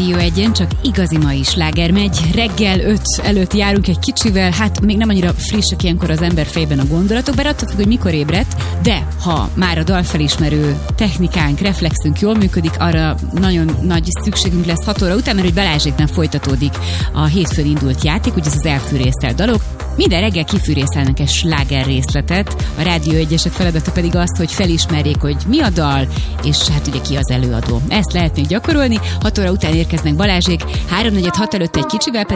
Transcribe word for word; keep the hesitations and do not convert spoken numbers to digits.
Rádió egyen csak igazi mai sláger megy. Reggel öt előtt járunk egy kicsivel, hát még nem annyira frissek ilyenkor az ember fejben a gondolatok, bár attól függ, hogy mikor ébredt, de ha már a dalfelismerő technikánk, reflexünk jól működik, arra nagyon nagy szükségünk lesz hat óra után, mert hogy Balázséknál folytatódik a hétfőn indult játék, ugye ez az elfűrészelt dalok. Minden reggel kifűrészelnek egy sláger részletet, a Rádió egyesek feladata pedig az, hogy felismerjék, hogy mi a dal, és hát ugye ki az előadó. Ezt lehet még gyakorolni, hat óra után érkeznek Balázsék, háromnegyed hat előtt egy kicsivel,